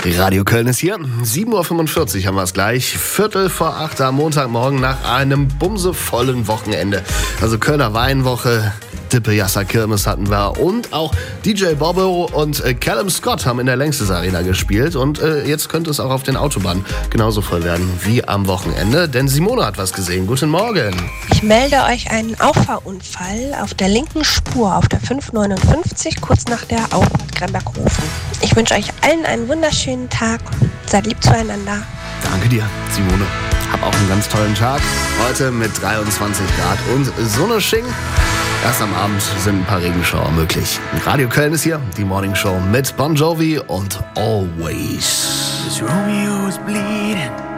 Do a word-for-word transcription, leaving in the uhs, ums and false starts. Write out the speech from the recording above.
Radio Köln ist hier. sieben Uhr fünfundvierzig haben wir es gleich. Viertel vor acht am Montagmorgen nach einem bumsevollen Wochenende. Also Kölner Weinwoche, Dippejasser Kirmes hatten wir und auch D J Bobo und äh, Callum Scott haben in der Längstes Arena gespielt und äh, jetzt könnte es auch auf den Autobahnen genauso voll werden wie am Wochenende, denn Simone hat was gesehen. Guten Morgen. Ich melde euch einen Auffahrunfall auf der linken Spur auf der fünf neunundfünfzig, kurz nach der Auffahrt Gremberghofen. Ich wünsche euch allen einen wunderschönen Tag. Seid lieb zueinander. Danke dir, Simone. Hab auch einen ganz tollen Tag. Heute mit dreiundzwanzig Grad und Sonne Sching. Erst am Abend sind ein paar Regenschauer möglich. Radio Köln ist hier, die Morning Show mit Bon Jovi und Always. This Romeo is bleeding.